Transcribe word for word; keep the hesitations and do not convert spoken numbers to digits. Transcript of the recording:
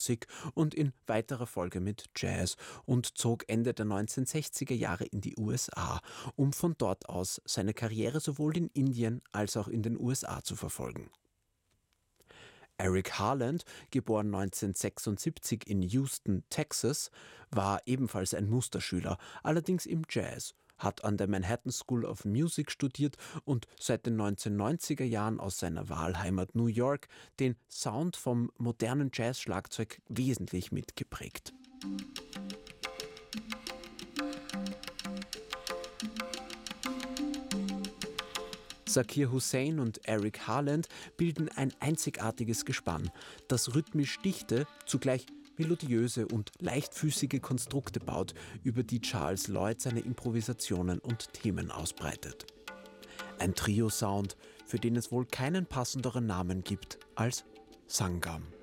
und in weiterer Folge mit Jazz und zog Ende der neunzehnhundertsechziger Jahre in die U S A, um von dort aus seine Karriere sowohl in Indien als auch in den U S A zu verfolgen. Eric Harland, geboren neunzehnhundertsechsundsiebzig in Houston, Texas, war ebenfalls ein Musterschüler, allerdings im Jazz, hat an der Manhattan School of Music studiert und seit den neunzehnhundertneunziger Jahren aus seiner Wahlheimat New York den Sound vom modernen Jazz-Schlagzeug wesentlich mitgeprägt. Zakir Hussain und Eric Harland bilden ein einzigartiges Gespann, das rhythmisch dichte, zugleich melodiöse und leichtfüßige Konstrukte baut, über die Charles Lloyd seine Improvisationen und Themen ausbreitet. Ein Trio-Sound, für den es wohl keinen passenderen Namen gibt als Sangam.